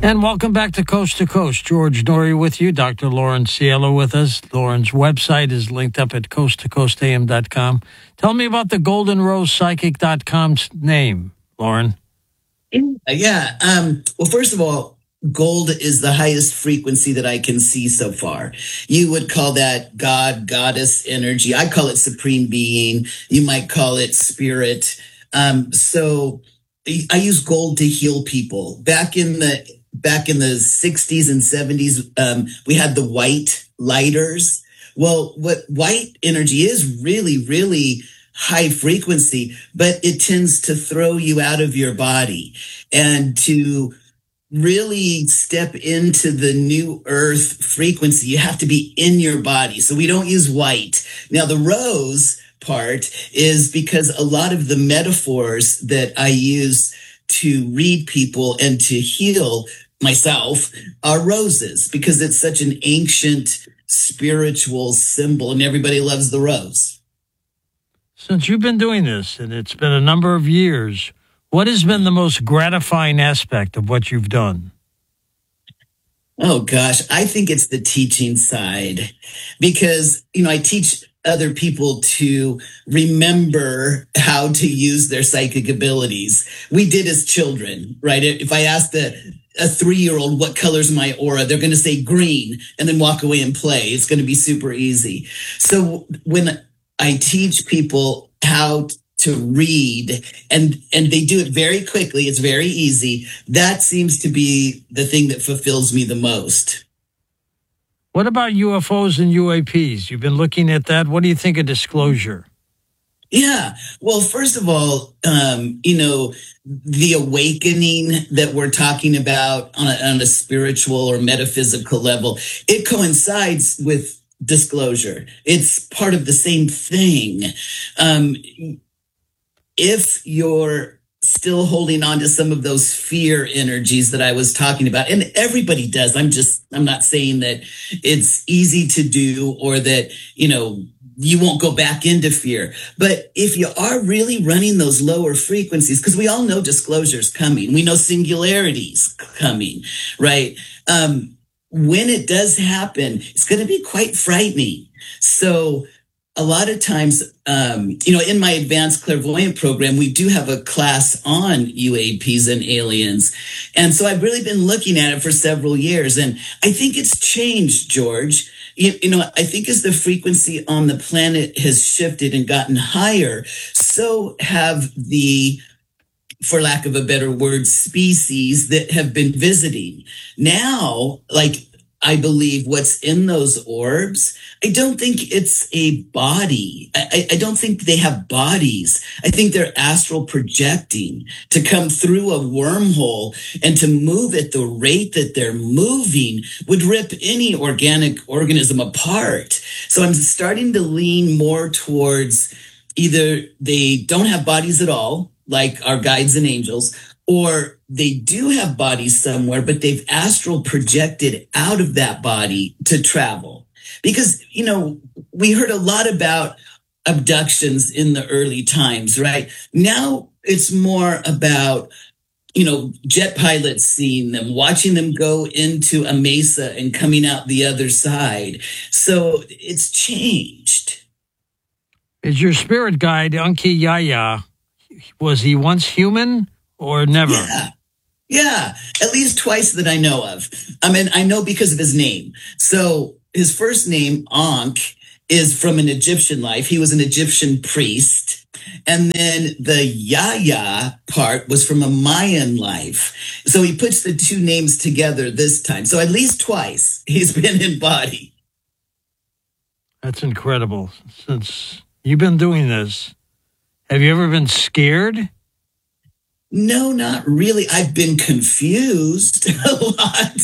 And welcome back to Coast. George Noory with you. Dr. Lauren Cielo with us. Lauren's website is linked up at coasttocoastam.com. Tell me about the goldenrosepsychic.com's name, Lauren. Yeah. Well, first of all, gold is the highest frequency that I can see so far. You would call that God, goddess energy. I call it supreme being. You might call it spirit. So I use gold to heal people. Back in the 60s and 70s, we had the white lighters. Well, what white energy is really, really high frequency, but it tends to throw you out of your body. And to really step into the new earth frequency, you have to be in your body. So we don't use white. Now, the rose part is because a lot of the metaphors that I use to read people and to heal myself are roses, because it's such an ancient spiritual symbol and everybody loves the rose. Since you've been doing this, and it's been a number of years, what has been the most gratifying aspect of what you've done? Oh, gosh, I think it's the teaching side, because, I teach other people to remember how to use their psychic abilities. We did as children, right? If I asked a 3-year-old, what color's my aura? They're going to say green and then walk away and play. It's going to be super easy. So when I teach people how to read and they do it very quickly, it's very easy. That seems to be the thing that fulfills me the most. What about UFOs and UAPs? You've been looking at that. What do you think of disclosure? Yeah. Well, first of all, the awakening that we're talking about on a spiritual or metaphysical level, it coincides with disclosure. It's part of the same thing. If you're still holding on to some of those fear energies that I was talking about, and everybody does, I'm not saying that it's easy to do or that, you won't go back into fear. But if you are really running those lower frequencies, because we all know disclosure's coming, we know singularity's coming, right? When it does happen, it's going to be quite frightening. So a lot of times, in my advanced clairvoyant program, we do have a class on UAPs and aliens. And so I've really been looking at it for several years. And I think it's changed, George. I think as the frequency on the planet has shifted and gotten higher, so have the, for lack of a better word, species that have been visiting. Now, I believe what's in those orbs, I don't think it's a body. I don't think they have bodies. I think they're astral projecting to come through a wormhole, and to move at the rate that they're moving would rip any organic organism apart. So I'm starting to lean more towards either they don't have bodies at all, like our guides and angels, or they do have bodies somewhere, but they've astral projected out of that body to travel. Because, we heard a lot about abductions in the early times, right? Now it's more about, jet pilots seeing them, watching them go into a mesa and coming out the other side. So it's changed. Is your spirit guide, Unki Yaya, was he once human? Or never? Yeah, at least twice that I know of. I know because of his name. So his first name, Ankh, is from an Egyptian life. He was an Egyptian priest. And then the Yaya part was from a Mayan life. So he puts the two names together this time. So at least twice he's been in body. That's incredible. Since you've been doing this, have you ever been scared? No, not really. I've been confused a lot.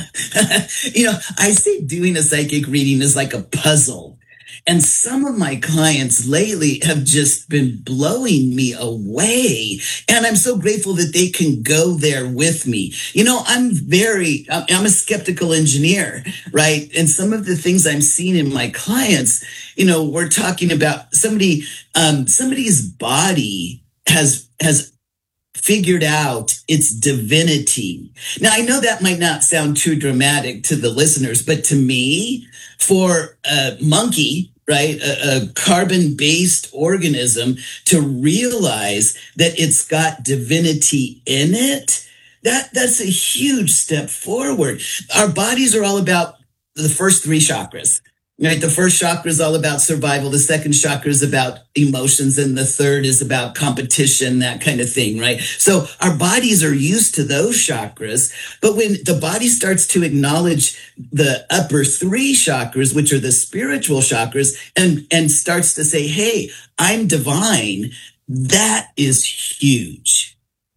I say doing a psychic reading is like a puzzle. And some of my clients lately have just been blowing me away. And I'm so grateful that they can go there with me. I'm a skeptical engineer, right? And some of the things I'm seeing in my clients, we're talking about somebody's body has figured out its divinity. Now, I know that might not sound too dramatic to the listeners, but to me, for a monkey, right, a carbon-based organism, to realize that it's got divinity in it, that's a huge step forward. Our bodies are all about the first three chakras. Right. The first chakra is all about survival. The second chakra is about emotions. And the third is about competition, that kind of thing. Right. So our bodies are used to those chakras. But when the body starts to acknowledge the upper three chakras, which are the spiritual chakras, and starts to say, hey, I'm divine, that is huge.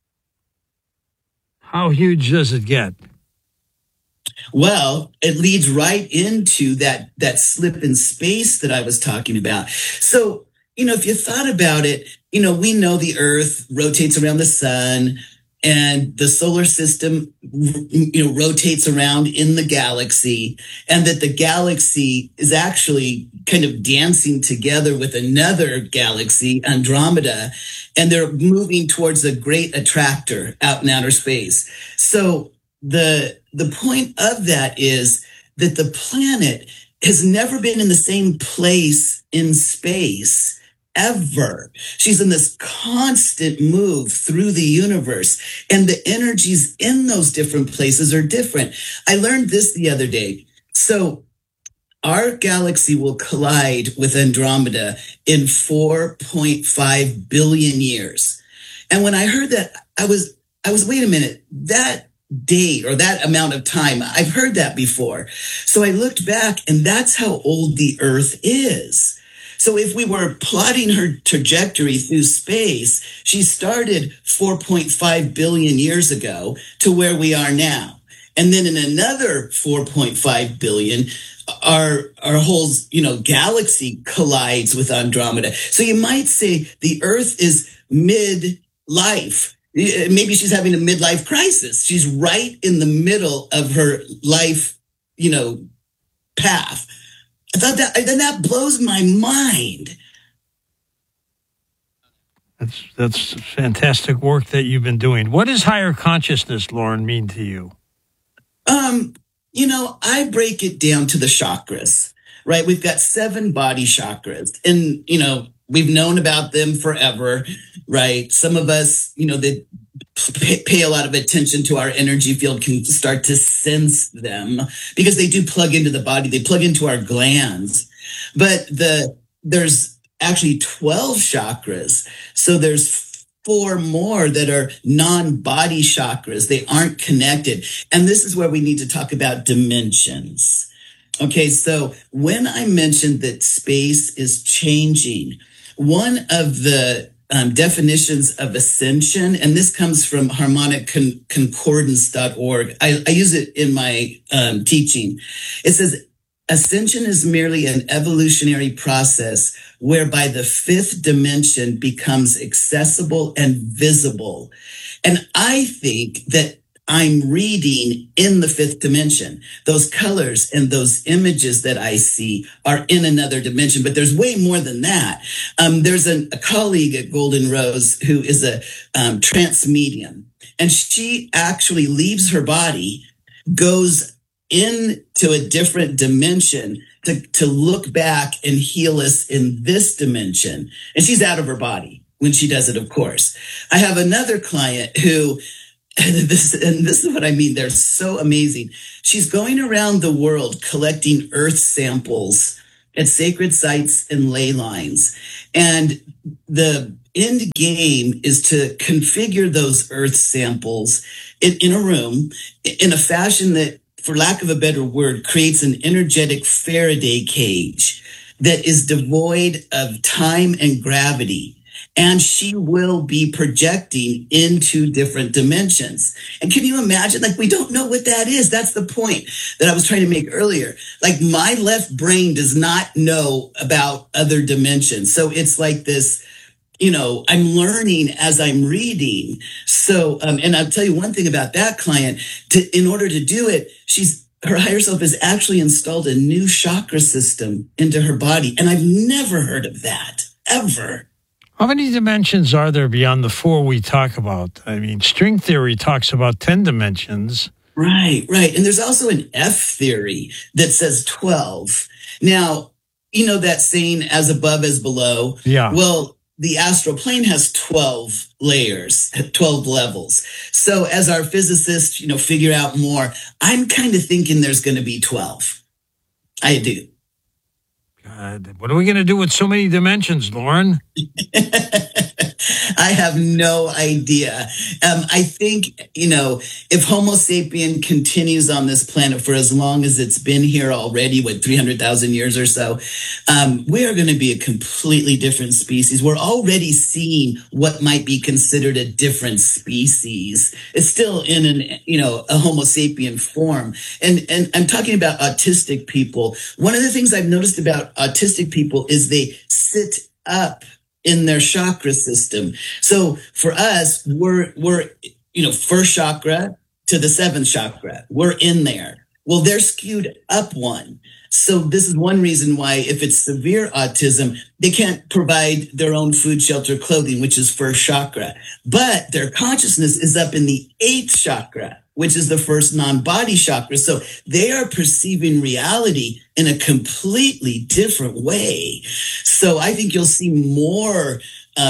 How huge does it get? Well, it leads right into that slip in space that I was talking about. So, if you thought about it, we know the Earth rotates around the sun and the solar system, rotates around in the galaxy, and that the galaxy is actually kind of dancing together with another galaxy, Andromeda, and they're moving towards a great attractor out in outer space. So, the point of that is that the planet has never been in the same place in space ever. She's in this constant move through the universe, and the energies in those different places are different. I learned this the other day. So our galaxy will collide with Andromeda in 4.5 billion years. And when I heard that, I was, wait a minute, that date or that amount of time, I've heard that before. So I looked back, and that's how old the Earth is. So if we were plotting her trajectory through space, she started 4.5 billion years ago to where we are now. And then in another 4.5 billion, our whole, galaxy collides with Andromeda. So you might say the Earth is mid-life. Maybe she's having a midlife crisis. She's right in the middle of her life, path. I thought that blows my mind. That's fantastic work that you've been doing. What does higher consciousness, Lauren, mean to you? I break it down to the chakras, right? We've got 7 body chakras, and, we've known about them forever, right? Some of us, that pay a lot of attention to our energy field can start to sense them because they do plug into the body. They plug into our glands. But there's actually 12 chakras. So there's 4 more that are non-body chakras. They aren't connected. And this is where we need to talk about dimensions. Okay, so when I mentioned that space is changing, one of the definitions of ascension, and this comes from harmonicconcordance.org. I use it in my teaching. It says, ascension is merely an evolutionary process whereby the 5th dimension becomes accessible and visible. And I think that I'm reading in the 5th dimension. Those colors and those images that I see are in another dimension, but there's way more than that. There's a colleague at Golden Rose who is a trance medium, and she actually leaves her body, goes into a different dimension to look back and heal us in this dimension. And she's out of her body when she does it, of course. I have another client who, this is what I mean, they're so amazing. She's going around the world collecting earth samples at sacred sites and ley lines. And the end game is to configure those earth samples in a room in a fashion that, for lack of a better word, creates an energetic Faraday cage that is devoid of time and gravity. And she will be projecting into different dimensions. And can you imagine? Like, we don't know what that is. That's the point that I was trying to make earlier. Like, my left brain does not know about other dimensions. So it's like this, I'm learning as I'm reading. So, and I'll tell you one thing about that client. In order to do it, her higher self has actually installed a new chakra system into her body. And I've never heard of that, ever. How many dimensions are there beyond the 4 we talk about? I mean, string theory talks about 10 dimensions. Right. And there's also an F theory that says 12. Now, you know that saying, as above, as below? Yeah. Well, the astral plane has 12 layers, 12 levels. So as our physicists, figure out more, I'm kind of thinking there's going to be 12. I do. God, what are we going to do with so many dimensions, Lauren? I have no idea. I think, if Homo sapien continues on this planet for as long as it's been here already, 300,000 years or so, we are going to be a completely different species. We're already seeing what might be considered a different species. It's still in a Homo sapien form. And I'm talking about autistic people. One of the things I've noticed about autistic people is they sit up in their chakra system. So for us, we're first chakra to the seventh chakra. We're in there. Well, they're skewed up one. So this is one reason why, if it's severe autism, they can't provide their own food, shelter, clothing, which is first chakra. But their consciousness is up in the eighth chakra, which is the first non-body chakra. So they are perceiving reality in a completely different way. So I think you'll see more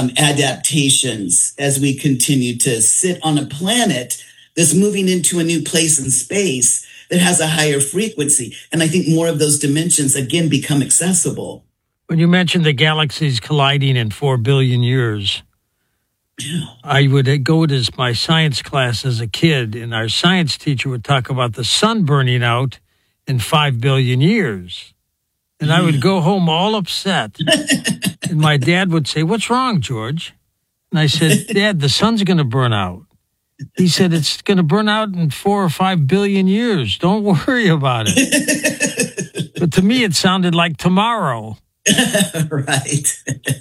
adaptations as we continue to sit on a planet that's moving into a new place in space that has a higher frequency. And I think more of those dimensions, again, become accessible. When you mentioned the galaxies colliding in 4 billion years, Yeah. I would go to my science class as a kid, and our science teacher would talk about the sun burning out in 5 billion years. And I would go home all upset. And my dad would say, "What's wrong, George?" And I said, "Dad, the sun's going to burn out." He said, "It's going to burn out in 4 or 5 billion years. Don't worry about it." But to me, it sounded like tomorrow. Right.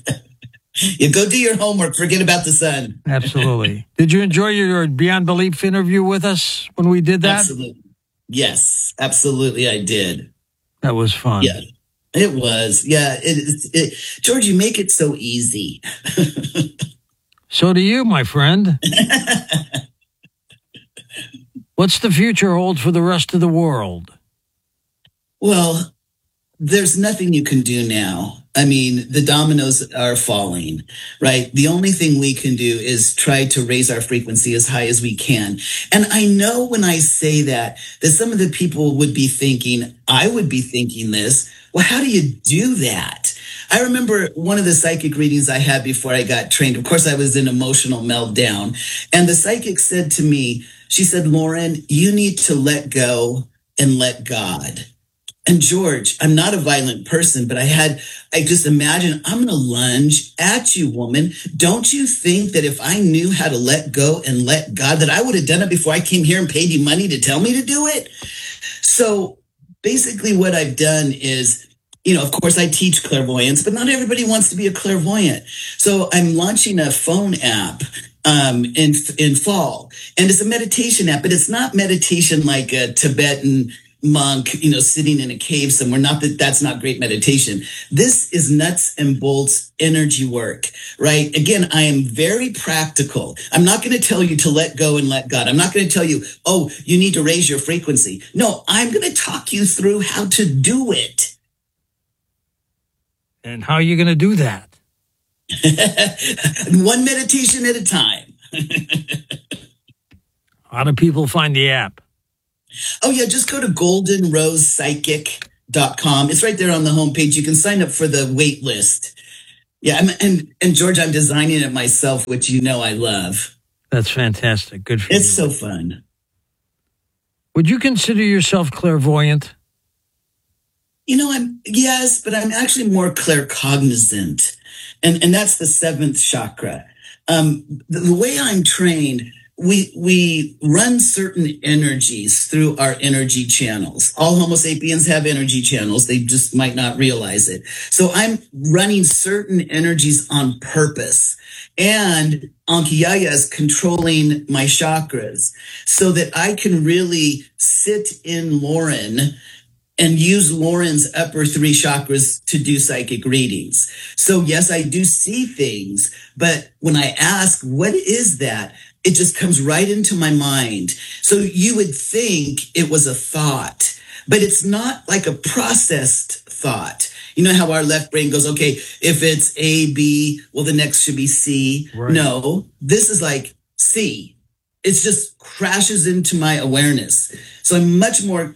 You go do your homework. Forget about the sun. Absolutely. Did you enjoy your Beyond Belief interview with us when we did that? Absolutely. Yes, absolutely. I did. That was fun. Yeah, it was. Yeah. George, you make it so easy. So do you, my friend. What's the future hold for the rest of the world? Well, there's nothing you can do now. I mean, the dominoes are falling, right? The only thing we can do is try to raise our frequency as high as we can. And I know when I say that some of the people would be thinking, I would be thinking this, well, how do you do that? I remember one of the psychic readings I had before I got trained. Of course, I was in emotional meltdown. And the psychic said to me, she said, "Lauren, you need to let go and let God." And George, I'm not a violent person, but I just imagine, I'm going to lunge at you, woman. Don't you think that if I knew how to let go and let God, that I would have done it before I came here and paid you money to tell me to do it? So basically what I've done is, of course I teach clairvoyance, but not everybody wants to be a clairvoyant. So I'm launching a phone app in fall, and it's a meditation app, but it's not meditation like a Tibetan monk, sitting in a cave somewhere. Not that that's not great meditation. This is nuts and bolts energy work, right? Again, I am very practical. I'm not going to tell you to let go and let God. I'm not going to tell you, oh, you need to raise your frequency. No, I'm going to talk you through how to do it. And how are you going to do that? One meditation at a time. How do people find the app? Oh, yeah, just go to goldenrosepsychic.com. It's right there on the homepage. You can sign up for the wait list. Yeah, and George, I'm designing it myself, which I love. That's fantastic. Good for you. It's so fun. Would you consider yourself clairvoyant? Yes, but I'm actually more claircognizant. And that's the seventh chakra. The way I'm trained, we run certain energies through our energy channels. All Homo sapiens have energy channels. They just might not realize it. So I'm running certain energies on purpose. And Ankiyaya is controlling my chakras so that I can really sit in Lauren and use Lauren's upper 3 chakras to do psychic readings. So yes, I do see things, but when I ask, what is that? It just comes right into my mind. So you would think it was a thought, but it's not like a processed thought. You know how our left brain goes, okay, if it's A, B, well, the next should be C. Right. No, this is like C. It just crashes into my awareness. So I'm much more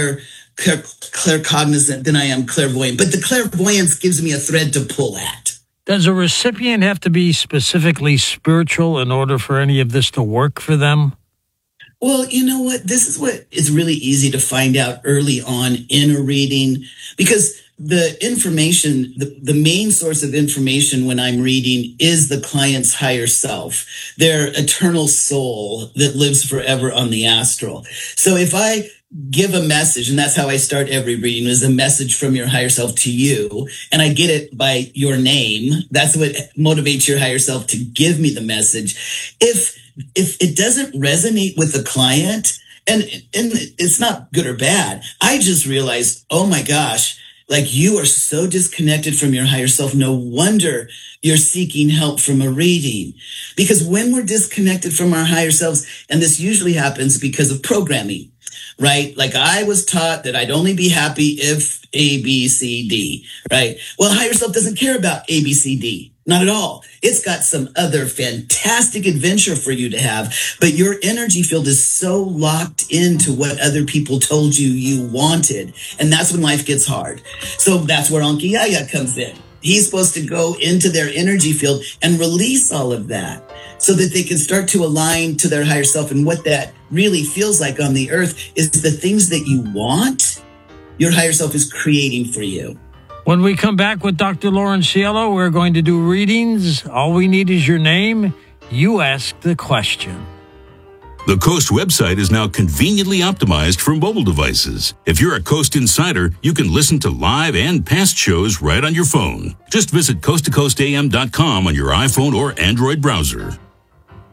claircognizant than I am clairvoyant. But the clairvoyance gives me a thread to pull at. Does a recipient have to be specifically spiritual in order for any of this to work for them? Well, you know what? This is what is really easy to find out early on in a reading, because the information, the main source of information when I'm reading is the client's higher self, their eternal soul that lives forever on the astral. So if I give a message, and that's how I start every reading, is a message from your higher self to you, and I get it by your name, that's what motivates your higher self to give me the message. If it doesn't resonate with the client, and it's not good or bad, I just realized, oh my gosh, like you are so disconnected from your higher self. No wonder you're seeking help from a reading. Because when we're disconnected from our higher selves, and this usually happens because of programming, right? Like I was taught that I'd only be happy if A, B, C, D, right? Well, higher self doesn't care about A, B, C, D. Not at all. It's got some other fantastic adventure for you to have, but your energy field is so locked into what other people told you wanted. And that's when life gets hard. So that's where Anki Yaya comes in. He's supposed to go into their energy field and release all of that so that they can start to align to their higher self. And what that really feels like on the earth is the things that you want, your higher self is creating for you. When we come back with Dr. Lauren Cielo, we're going to do readings. All we need is your name. You ask the question. The Coast website is now conveniently optimized for mobile devices. If you're a Coast insider, you can listen to live and past shows right on your phone. Just visit coasttocoastam.com on your iPhone or Android browser.